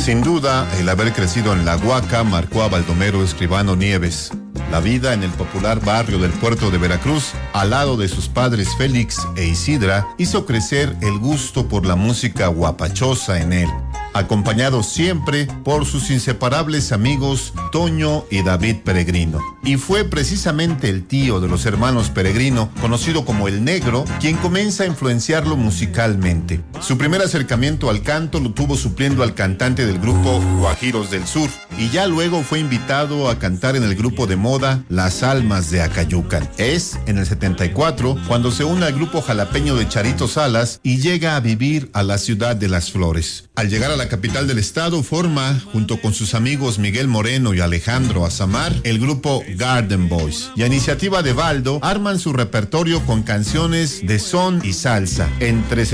Sin duda, el haber crecido en La Huaca marcó a Baldomero Escribano Nieves. La vida en el popular barrio del puerto de Veracruz, al lado de sus padres Félix e Isidra, hizo crecer el gusto por la música guapachosa en él, acompañado siempre por sus inseparables amigos Toño y David Peregrino. Y fue precisamente el tío de los hermanos Peregrino, conocido como El Negro, quien comienza a influenciarlo musicalmente. Su primer acercamiento al canto lo tuvo supliendo al cantante del grupo Guajiros del Sur, y ya luego fue invitado a cantar en el grupo de moda Las Almas de Acayucan. Es en el 74 cuando se une al grupo jalapeño de Charito Salas y llega a vivir a la ciudad de Las Flores. Al llegar a la capital del estado, forma, junto con sus amigos Miguel Moreno y Alejandro Azamar, el grupo Garden Boys. Y a iniciativa de Baldo, arman su repertorio con canciones de son y salsa. Entre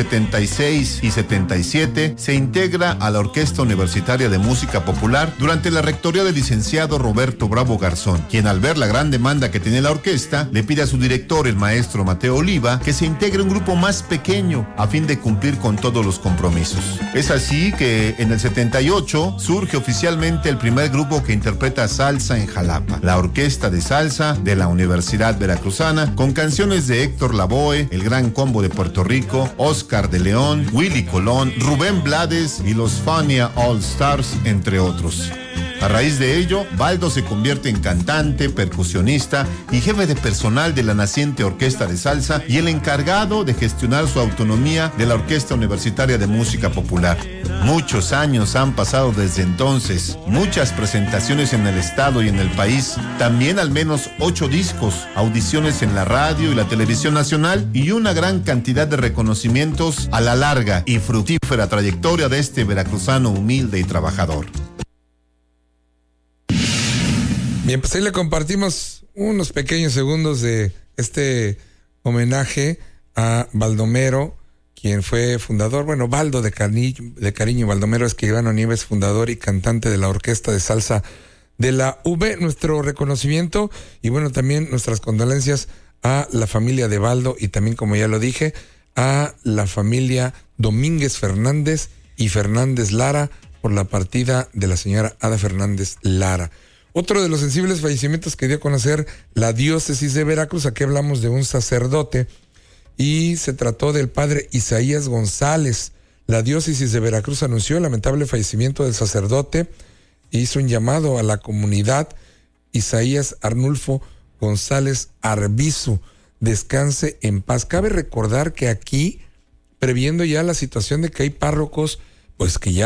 76 y 77 se integra a la Orquesta Universitaria de Música Popular durante la rectoría del licenciado Roberto Bravo Garzón, quien al ver la gran demanda que tenía la orquesta, le pide a su director, el maestro Mateo Oliva, que se integre un grupo más pequeño a fin de cumplir con todos los compromisos. Es así que en el 78 surge oficialmente el primer grupo que interpreta salsa en Jalapa, la Orquesta de Salsa de la Universidad Veracruzana, con canciones de Héctor Lavoe, el Gran Combo de Puerto Rico, Oscar de León, Willy Colón, Rubén Blades y los Fania All Stars, entre otros. A raíz de ello, Baldo se convierte en cantante, percusionista y jefe de personal de la naciente Orquesta de Salsa y el encargado de gestionar su autonomía de la Orquesta Universitaria de Música Popular. Muchos años han pasado desde entonces, muchas presentaciones en el estado y en el país, también al menos 8 discos, audiciones en la radio y la televisión nacional y una gran cantidad de reconocimientos a la larga y fructífera trayectoria de este veracruzano humilde y trabajador. Bien, pues ahí le compartimos unos pequeños segundos de este homenaje a Baldomero, quien fue fundador, Baldo de cariño, Baldomero Escribano Nieves, fundador y cantante de la Orquesta de Salsa de la UB. Nuestro reconocimiento y también nuestras condolencias a la familia de Baldo y también, como ya lo dije, a la familia Domínguez Fernández y Fernández Lara por la partida de la señora Ada Fernández Lara. Otro de los sensibles fallecimientos que dio a conocer la diócesis de Veracruz, aquí hablamos de un sacerdote y se trató del padre Isaías González. La diócesis de Veracruz anunció el lamentable fallecimiento del sacerdote e hizo un llamado a la comunidad. Isaías Arnulfo González Arbizu, descanse en paz. Cabe recordar que aquí, previendo ya la situación de que hay párrocos, que ya